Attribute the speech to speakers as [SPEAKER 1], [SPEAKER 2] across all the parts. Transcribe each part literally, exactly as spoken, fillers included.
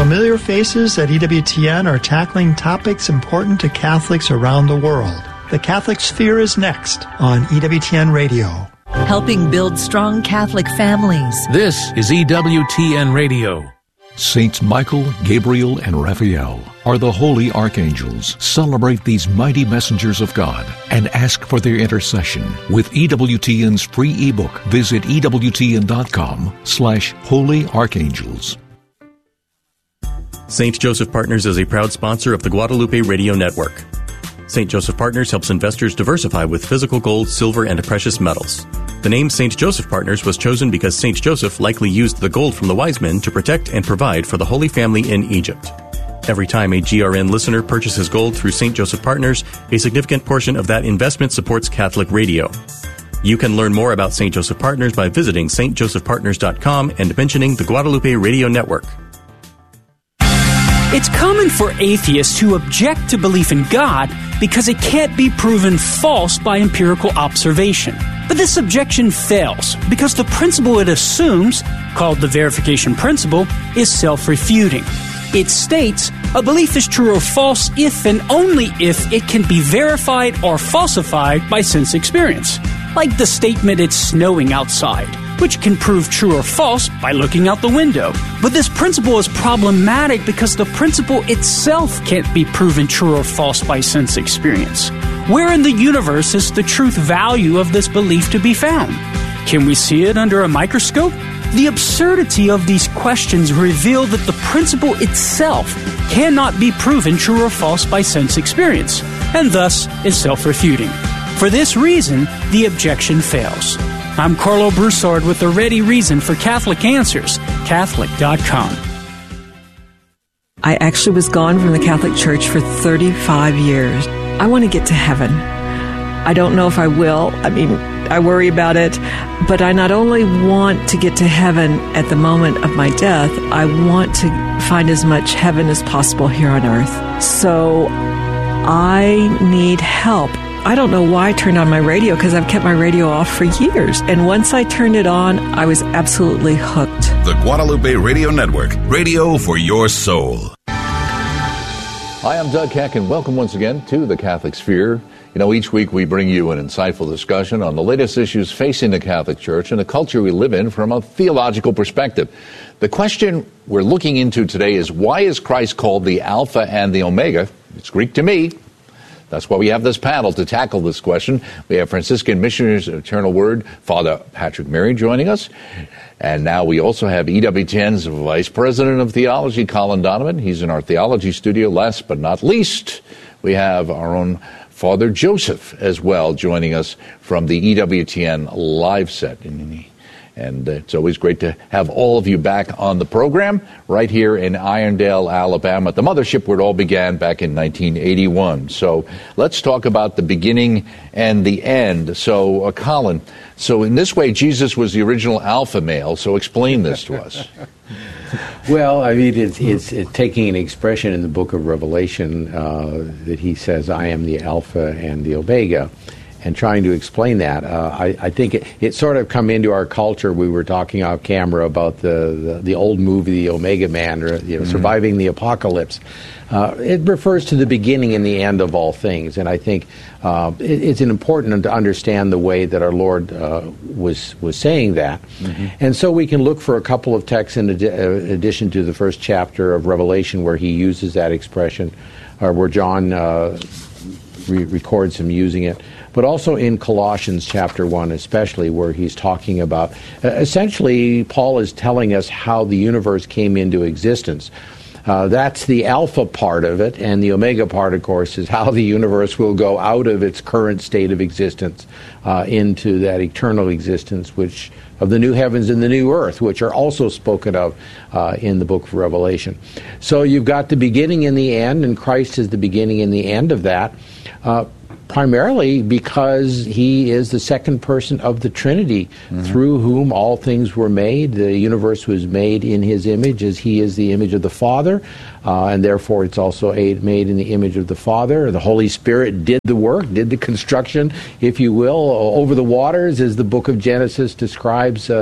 [SPEAKER 1] familiar faces at E W T N are tackling topics important to Catholics around the world. The Catholic Sphere is next on E W T N Radio.
[SPEAKER 2] Helping build strong Catholic families.
[SPEAKER 3] This is E W T N Radio.
[SPEAKER 4] Saints Michael, Gabriel, and Raphael are the holy archangels. Celebrate these mighty messengers of God and ask for their intercession with E W T N's free ebook. Visit ewtn.com slash holy archangels.
[SPEAKER 5] Saint Joseph Partners is a proud sponsor of the Guadalupe Radio Network. Saint Joseph Partners helps investors diversify with physical gold, silver, and precious metals. The name Saint Joseph Partners was chosen because Saint Joseph likely used the gold from the wise men to protect and provide for the Holy Family in Egypt. Every time a G R N listener purchases gold through Saint Joseph Partners, a significant portion of that investment supports Catholic radio. You can learn more about Saint Joseph Partners by visiting s t joseph partners dot com and mentioning the Guadalupe Radio Network.
[SPEAKER 6] It's common for atheists to object to belief in God because it can't be proven false by empirical observation. But this objection fails because the principle it assumes, called the verification principle, is self-refuting. It states a belief is true or false if and only if it can be verified or falsified by sense experience, like the statement it's snowing outside, which can prove true or false by looking out the window. But this principle is problematic because the principle itself can't be proven true or false by sense experience. Where in the universe is the truth value of this belief to be found? Can we see it under a microscope? The absurdity of these questions reveal that the principle itself cannot be proven true or false by sense experience, and thus is self-refuting. For this reason, the objection fails. I'm Carlo Broussard with a ready reason for Catholic Answers, Catholic dot com.
[SPEAKER 7] I actually was gone from the Catholic Church for thirty-five years. I want to get to heaven. I don't know if I will. I mean, I worry about it. But I not only want to get to heaven at the moment of my death, I want to find as much heaven as possible here on earth. So I need help. I don't know why I turned on my radio, because I've kept my radio off for years. And once I turned it on, I was absolutely hooked.
[SPEAKER 8] The Guadalupe Radio Network, radio for your soul.
[SPEAKER 4] Hi, I'm Doug Keck, and welcome once again to the Catholic Sphere. You know, each week we bring you an insightful discussion on the latest issues facing the Catholic Church and the culture we live in from a theological perspective. The question we're looking into today is, why is Christ called the Alpha and the Omega? It's Greek to me. That's why we have this panel to tackle this question. We have Franciscan Missionaries of Eternal Word, Father Patrick Mary, joining us. And now we also have E W T N's Vice President of Theology, Colin Donovan. He's in our theology studio. Last but not least, we have our own Father Joseph as well, joining us from the E W T N live set. And it's always great to have all of you back on the program right here in Irondale, Alabama, the mothership where it all began back in nineteen eighty-one. So let's talk about the beginning and the end. So, uh, Colin, so in this way, Jesus was the original alpha male. So explain this to us.
[SPEAKER 9] Well, I mean, it's, it's, it's taking an expression in the book of Revelation uh, that he says, I am the Alpha and the Omega. And trying to explain that, uh, I, I think it, it sort of come into our culture. We were talking off camera about the, the, the old movie, The Omega Man, or you know, mm-hmm. Surviving the Apocalypse. Uh, it refers to the beginning and the end of all things, and I think uh, it, it's important to understand the way that our Lord uh, was was saying that. Mm-hmm. And so we can look for a couple of texts in adi- addition to the first chapter of Revelation where he uses that expression, or where John uh, re- records him using it. But also in Colossians chapter one especially, where he's talking about, uh, essentially, Paul is telling us how the universe came into existence. Uh, that's the alpha part of it, and the omega part, of course, is how the universe will go out of its current state of existence uh, into that eternal existence, which of the new heavens and the new earth, which are also spoken of uh, in the book of Revelation. So you've got the beginning and the end, and Christ is the beginning and the end of that. Uh, primarily because he is the second person of the Trinity, mm-hmm. through whom all things were made. The universe was made in his image, as he is the image of the Father, uh, and therefore it's also made in the image of the Father. The Holy Spirit did the work, did the construction, if you will, over the waters, as the book of Genesis describes uh,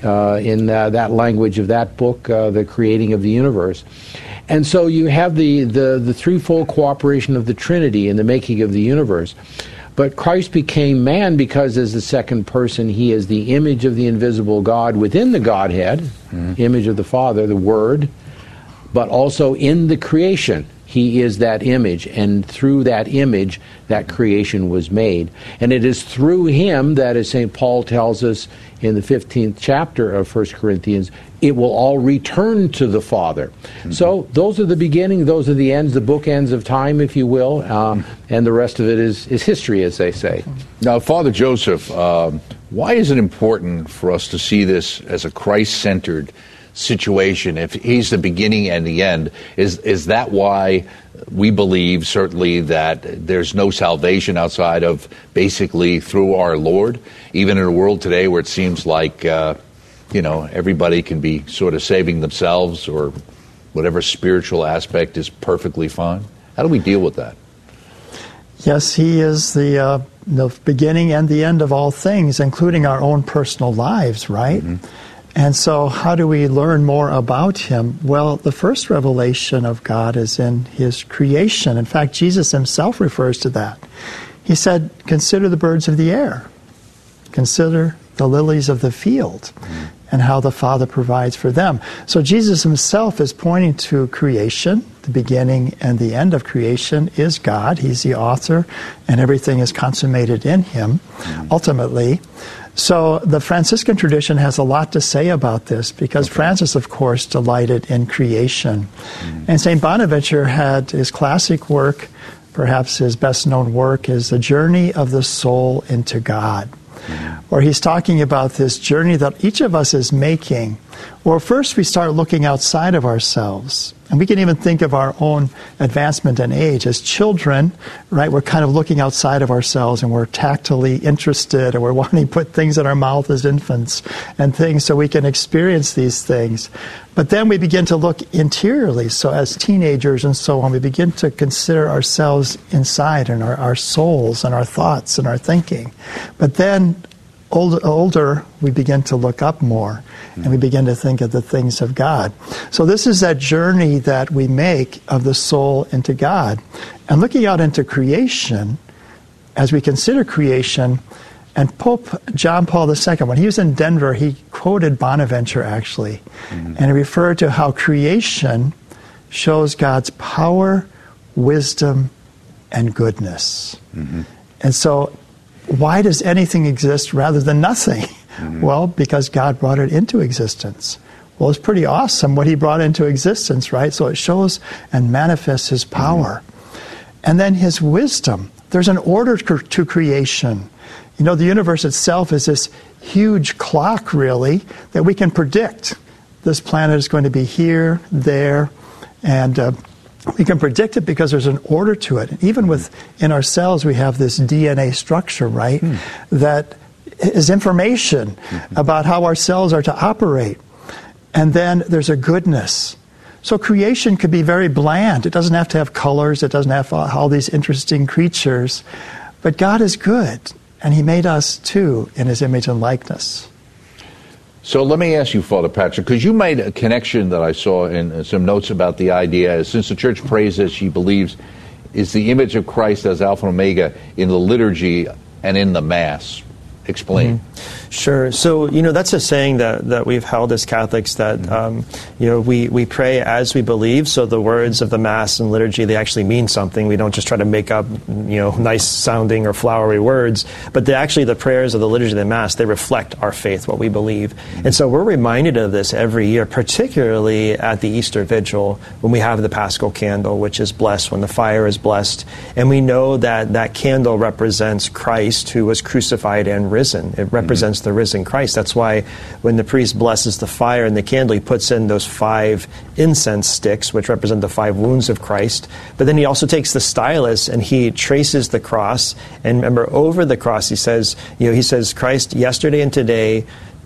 [SPEAKER 9] uh, in uh, that language of that book, uh, the creating of the universe. And so you have the, the, the threefold cooperation of the Trinity in the making of the universe. But Christ became man because as the second person, he is the image of the invisible God within the Godhead, mm-hmm. image of the Father, the Word, but also in the creation. He is that image, and through that image, that creation was made. And it is through him that, as Saint Paul tells us in the fifteenth chapter of First Corinthians, it will all return to the Father. Mm-hmm. So those are the beginning, those are the ends, the bookends of time, if you will, uh, mm-hmm. and the rest of it is, is history, as they say.
[SPEAKER 4] Now, Father Joseph, uh, why is it important for us to see this as a Christ-centered situation? If he's the beginning and the end, is is that why we believe certainly that there's no salvation outside of basically through our Lord, even in a world today where it seems like uh, you know everybody can be sort of saving themselves, or whatever spiritual aspect is perfectly fine? How do we deal with that?
[SPEAKER 1] Yes, he is the uh, the beginning and the end of all things, including our own personal lives, right? Mm-hmm. And so how do we learn more about him? Well, the first revelation of God is in his creation. In fact, Jesus himself refers to that. He said, consider the birds of the air. Consider the lilies of the field, mm-hmm. and how the Father provides for them. So Jesus himself is pointing to creation. The beginning and the end of creation is God. He's the author, and everything is consummated in him, mm-hmm. ultimately. So the Franciscan tradition has a lot to say about this, because okay. Francis, of course, delighted in creation. Mm. And Saint Bonaventure had his classic work, perhaps his best-known work, is The Journey of the Soul into God, mm. where he's talking about this journey that each of us is making. Well, first we start looking outside of ourselves. And we can even think of our own advancement in age. As children, right, we're kind of looking outside of ourselves, and we're tactily interested, and we're wanting to put things in our mouth as infants and things so we can experience these things. But then we begin to look interiorly. So as teenagers and so on, we begin to consider ourselves inside, and our, our souls and our thoughts and our thinking. But then Older, older, we begin to look up more, and we begin to think of the things of God. So this is that journey that we make of the soul into God. And looking out into creation, as we consider creation, and Pope John Paul the Second, when he was in Denver, he quoted Bonaventure, actually, mm-hmm. and he referred to how creation shows God's power, wisdom, and goodness. Mm-hmm. And so why does anything exist rather than nothing? Mm-hmm. Well, because God brought it into existence. Well, it's pretty awesome what he brought into existence, right? So it shows and manifests his power. Mm-hmm. And then his wisdom. There's an order to creation. You know, the universe itself is this huge clock, really, that we can predict. This planet is going to be here, there, and uh, we can predict it because there's an order to it. And even within our cells, we have this D N A structure, right, mm. that is information mm-hmm. about how our cells are to operate. And then there's a goodness. So creation could be very bland. It doesn't have to have colors. It doesn't have all these interesting creatures. But God is good, and he made us, too, in his image and likeness.
[SPEAKER 4] So let me ask you, Father Patrick, because you made a connection that I saw in some notes about the idea, since the Church prays as she believes, is the image of Christ as Alpha and Omega in the liturgy and in the Mass. Explain.
[SPEAKER 10] Mm-hmm. Sure. So, you know, that's a saying that, that we've held as Catholics, that, mm-hmm. um, you know, we, we pray as we believe. So the words of the Mass and liturgy, they actually mean something. We don't just try to make up, you know, nice sounding or flowery words. But they actually, the prayers of the liturgy of the Mass, they reflect our faith, what we believe. Mm-hmm. And so we're reminded of this every year, particularly at the Easter Vigil, when we have the Paschal Candle, which is blessed, when the fire is blessed. And we know that that candle represents Christ, who was crucified and risen. It represents mm-hmm. the risen Christ. That's why when the priest blesses the fire and the candle, he puts in those five incense sticks, which represent the five wounds of Christ. But then he also takes the stylus and he traces the cross. And remember, over the cross, he says, you know, he says, Christ, yesterday and today,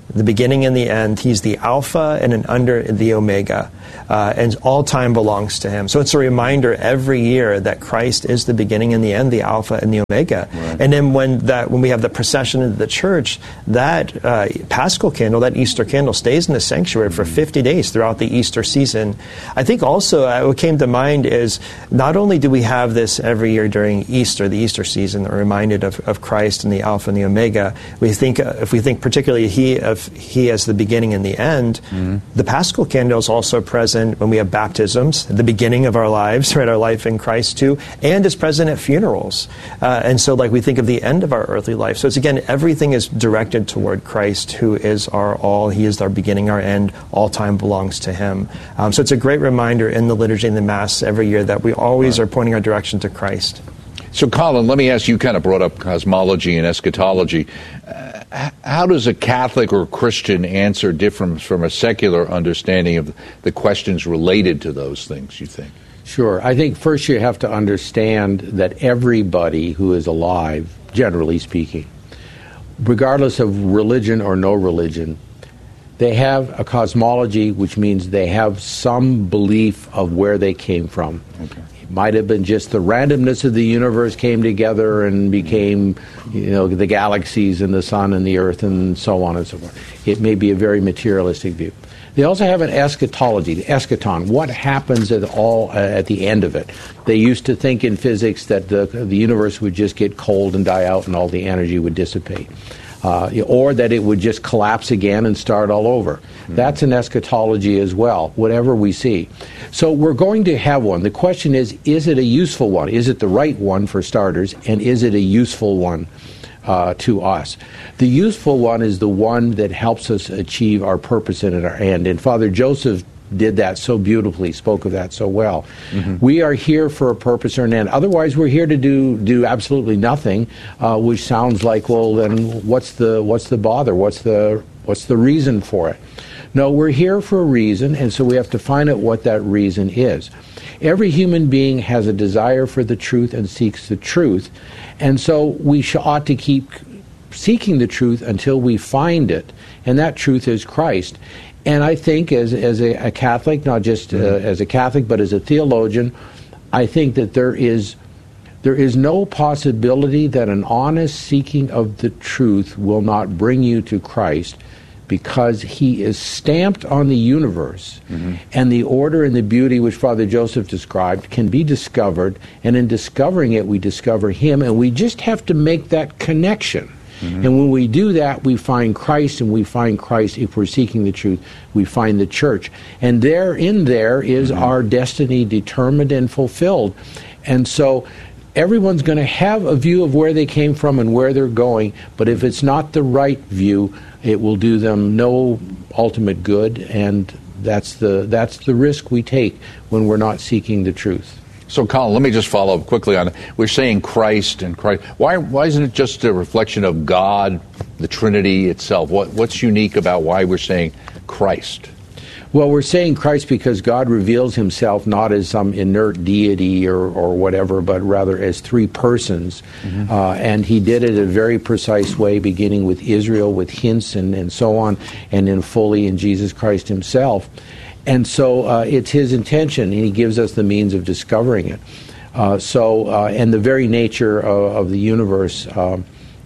[SPEAKER 10] the beginning and the end. He's the Alpha and an under the Omega. Uh, and all time belongs to him. So it's a reminder every year that Christ is the beginning and the end, the Alpha and the Omega. Right. And then when that when we have the procession into the church, that uh, Paschal candle, that Easter candle, stays in the sanctuary for fifty days throughout the Easter season. I think also uh, what came to mind is not only do we have this every year during Easter, the Easter season, that we're reminded of, of Christ and the Alpha and the Omega. We think uh, if we think particularly he of he as the beginning and the end, mm-hmm. the Paschal candle is also present when we have baptisms, at the beginning of our lives, right, our life in Christ too, and is present at funerals. Uh, and so like we think of the end of our earthly life. So it's again, everything is directed toward Christ, who is our all. He is our beginning, our end. All time belongs to him. Um, so it's a great reminder in the liturgy and the Mass every year that we always right. are pointing our direction to Christ.
[SPEAKER 4] So, Colin, let me ask you, kind of brought up cosmology and eschatology. Uh, how does a Catholic or Christian answer differ from a secular understanding of the questions related to those things, you think?
[SPEAKER 9] Sure. I think first you have to understand that everybody who is alive, generally speaking, regardless of religion or no religion, they have a cosmology, which means they have some belief of where they came from. Okay. It might have been just the randomness of the universe came together and became, you know, the galaxies and the sun and the earth and so on and so forth. It may be a very materialistic view. They also have an eschatology, the eschaton. What happens at all uh, at the end of it? They used to think in physics that the the universe would just get cold and die out and all the energy would dissipate. Uh, or that it would just collapse again and start all over. Mm-hmm. That's an eschatology as well, whatever we see. So we're going to have one. The question is, is it a useful one? Is it the right one for starters? And is it a useful one uh, to us? The useful one is the one that helps us achieve our purpose and our end. And Father Joseph did that so beautifully, spoke of that so well. Mm-hmm. We are here for a purpose or an end. Otherwise, we're here to do do absolutely nothing, uh, which sounds like, well, then what's the what's the bother? What's the what's the reason for it? No, we're here for a reason, and so we have to find out what that reason is. Every human being has a desire for the truth and seeks the truth, and so we sh- ought to keep seeking the truth until we find it, and that truth is Christ. And I think as as a, a Catholic, not just uh, as a Catholic, but as a theologian, I think that there is there is no possibility that an honest seeking of the truth will not bring you to Christ, because he is stamped on the universe, mm-hmm. and the order and the beauty which Father Joseph described can be discovered, and in discovering it, we discover him, and we just have to make that connection. Mm-hmm. And when we do that, we find Christ, and we find Christ, if we're seeking the truth, we find the church. And there, in there, is mm-hmm. our destiny determined and fulfilled. And so everyone's going to have a view of where they came from and where they're going, but if it's not the right view, it will do them no ultimate good, and that's the that's the risk we take when we're not seeking the truth.
[SPEAKER 4] So, Colin, let me just follow up quickly on it. We're saying Christ and Christ. Why why isn't it just a reflection of God, the Trinity itself? What What's unique about why we're saying Christ?
[SPEAKER 9] Well, we're saying Christ because God reveals himself not as some inert deity or, or whatever, but rather as three persons. Mm-hmm. Uh, and he did it in a very precise way, beginning with Israel, with hints and, and so on, and then fully in Jesus Christ himself. And so uh, it's his intention, and he gives us the means of discovering it. Uh, so, uh, and the very nature of, of the universe uh,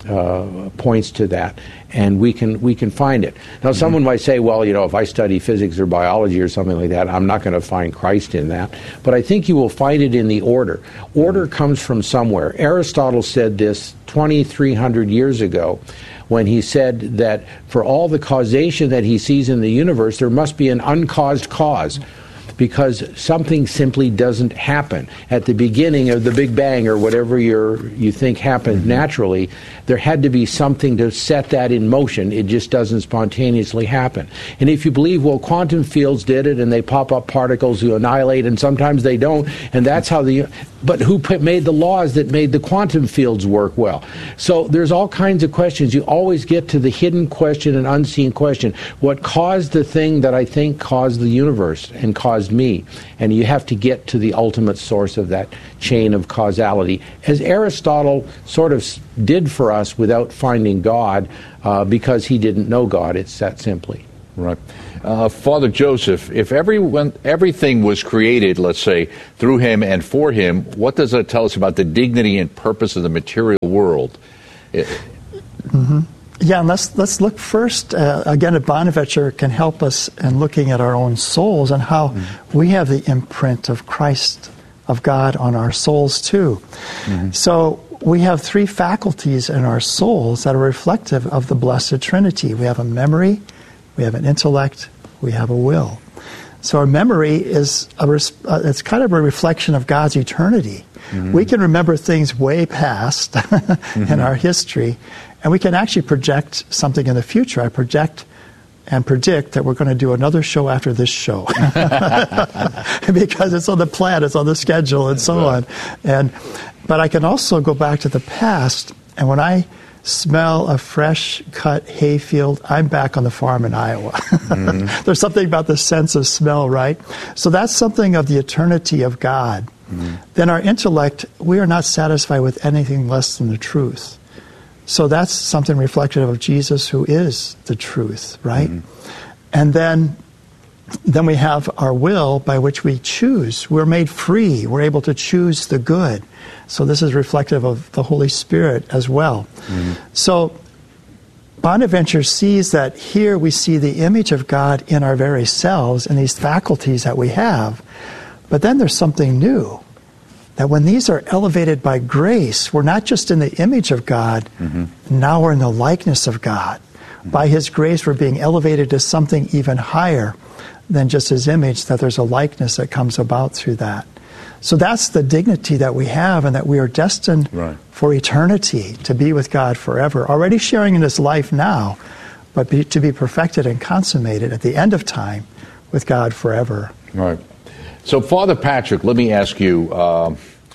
[SPEAKER 9] uh, points to that, and we can we can find it. Now, mm-hmm. someone might say, well, you know, if I study physics or biology or something like that, I'm not going to find Christ in that. But I think you will find it in the order. Order mm-hmm. comes from somewhere. Aristotle said this twenty-three hundred years ago, when he said that for all the causation that he sees in the universe, there must be an uncaused cause, because something simply doesn't happen. At the beginning of the Big Bang, or whatever you're, you think happened mm-hmm. naturally, there had to be something to set that in motion. It just doesn't spontaneously happen. And if you believe, well, quantum fields did it, and they pop up particles who annihilate, and sometimes they don't, and that's how the... but who put, made the laws that made the quantum fields work well? So there's all kinds of questions. You always get to the hidden question and unseen question. What caused the thing that I think caused the universe and caused me? And you have to get to the ultimate source of that chain of causality, as Aristotle sort of did for us without finding God, uh, because he didn't know God. It's that simply.
[SPEAKER 4] Right. Uh, Father Joseph, if everyone, everything was created, let's say, through him and for him, what does that tell us about the dignity and purpose of the material world? It,
[SPEAKER 1] mm-hmm. Yeah, and let's, let's look first, uh, again, at Bonaventure can help us in looking at our own souls and how mm-hmm. we have the imprint of Christ, of God, on our souls too. Mm-hmm. So we have three faculties in our souls that are reflective of the Blessed Trinity. We have a memory, we have an intellect, we have a will. So our memory is a res- uh, it's kind of a reflection of God's eternity. Mm-hmm. We can remember things way past mm-hmm. in our history, and we can actually project something in the future. I project and predict that we're going to do another show after this show because it's on the plan, it's on the schedule, and so on. And but I can also go back to the past, and when I smell a fresh cut hayfield, I'm back on the farm in Iowa. Mm-hmm. There's something about the sense of smell, right? So that's something of the eternity of God. Mm-hmm. Then our intellect, we are not satisfied with anything less than the truth. So that's something reflective of Jesus, who is the truth, right? Mm-hmm. And then then we have our will, by which we choose. We're made free. We're able to choose the good. So this is reflective of the Holy Spirit as well. Mm-hmm. So Bonaventure sees that here we see the image of God in our very selves, in these faculties that we have. But then there's something new, that when these are elevated by grace, we're not just in the image of God, mm-hmm. now we're in the likeness of God. Mm-hmm. By His grace, we're being elevated to something even higher than just His image, that there's a likeness that comes about through that. So that's the dignity that we have, and that we are destined right. for eternity, to be with God forever, already sharing in His life now, but be, to be perfected and consummated at the end of time with God forever.
[SPEAKER 4] Right. So, Father Patrick, let me ask you, uh,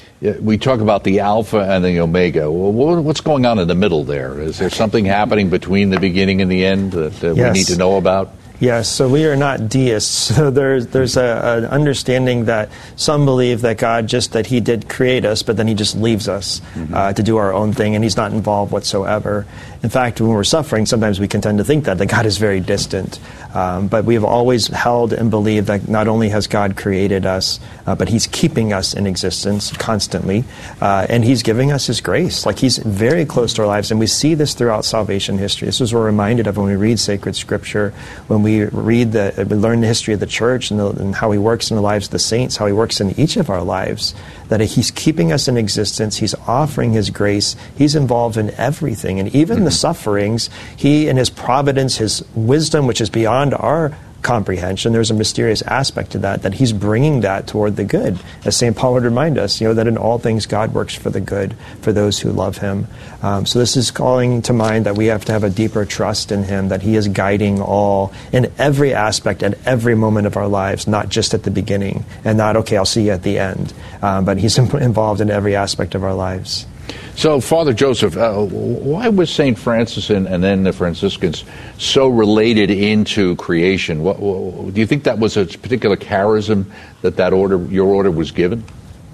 [SPEAKER 4] we talk about the Alpha and the Omega. Well, what's going on in the middle there? Is there something happening between the beginning and the end that, that yes. we need to know about?
[SPEAKER 10] Yes, so we are not deists. So there's there's a, an understanding that some believe that God just, that He did create us, but then He just leaves us mm-hmm. uh, to do our own thing, and He's not involved whatsoever. In fact, when we're suffering, sometimes we can tend to think that, that God is very distant. Um, but we have always held and believed that not only has God created us, uh, but He's keeping us in existence constantly, uh, and He's giving us His grace. Like, He's very close to our lives, and we see this throughout salvation history. This is what we're reminded of when we read sacred Scripture, when we read the, we learn the history of the church and, the, and how He works in the lives of the saints, how He works in each of our lives, that He's keeping us in existence, He's offering His grace, He's involved in everything, and even mm-hmm. the sufferings, He, in His providence, His wisdom, which is beyond our comprehension, there's a mysterious aspect to that, that He's bringing that toward the good. As Saint Paul would remind us, you know, that in all things God works for the good, for those who love Him. Um, so this is calling to mind that we have to have a deeper trust in Him, that He is guiding all in every aspect at every moment of our lives, not just at the beginning, and not, okay, I'll see you at the end. Um, but He's involved in every aspect of our lives.
[SPEAKER 4] So, Father Joseph, uh, why was Saint Francis and, and then the Franciscans so related into creation? What, what, do you think that was a particular charism that that order, your order, was given?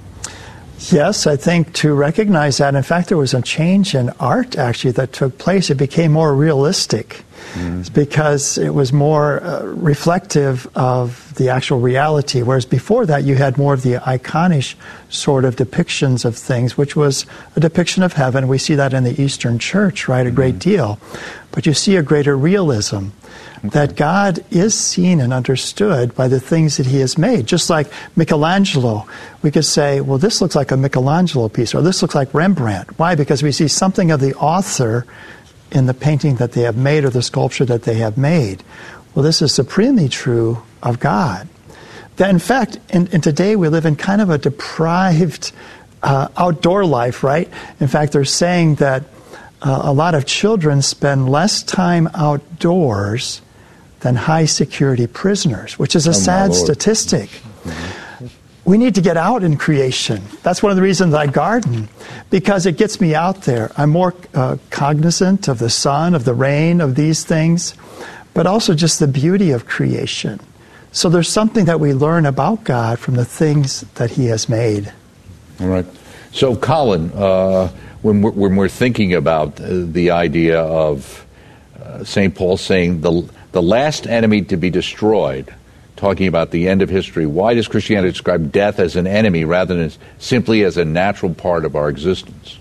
[SPEAKER 1] Yes, I think to recognize that. In fact, there was a change in art, actually, that took place. It became more realistic mm. because it was more uh, reflective of the actual reality, whereas before that you had more of the iconish sort of depictions of things, which was a depiction of heaven. We see that in the Eastern Church, right, a great mm. deal. But you see a greater realism. That God is seen and understood by the things that He has made. Just like Michelangelo, we could say, well, this looks like a Michelangelo piece, or this looks like Rembrandt. Why? Because we see something of the author in the painting that they have made or the sculpture that they have made. Well, this is supremely true of God. That, in fact, in, in today we live in kind of a deprived uh, outdoor life, right? In fact, they're saying that uh, a lot of children spend less time outdoors than high-security prisoners, which is a
[SPEAKER 4] oh,
[SPEAKER 1] sad statistic. Mm-hmm. we need to get out in creation. That's one of the reasons I garden, because it gets me out there. I'm more uh, cognizant of the sun, of the rain, of these things, but also just the beauty of creation. So there's something that we learn about God from the things that He has made.
[SPEAKER 4] All right. So, Colin, uh, when, we're, when we're thinking about uh, the idea of uh, Saint Paul saying the the last enemy to be destroyed, talking about the end of history, why does Christianity describe death as an enemy rather than simply as a natural part of our existence?